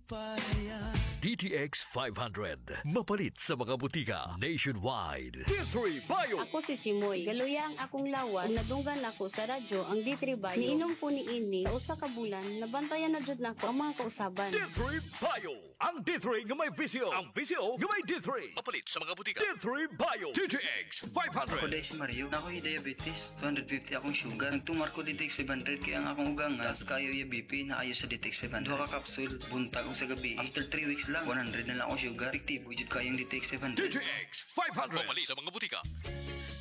DTX 500. Mapalit sa mga butika nationwide. D3 Bio. Ako si Chimoy. Galuya ang akong lawas. Kung nadunggan ako sa radyo ang D3 Bio. Niinom ko ni ini sa usa ka bulan. Nabantayan na jud nako ang mga kausaban. D3 Bio. Ang D3 nga may VCO. Ang VCO nga may D3. Mapalit sa mga butika. D3 Bio. DTX 500. Ako dahil si Mario, na ako diabetes, 250 akong sugar. Nagtumar ko DTX 500 kaya ang akong ugangas, kayo yung BP na ayos sa DTX 500. Duha ka kapsul, buntag o sa gabi. After 3 weeks lang, 100 na lang akong sugar. Efektibo, jud kayong DTX 500. DTX 500. Mapalit sa mga butika.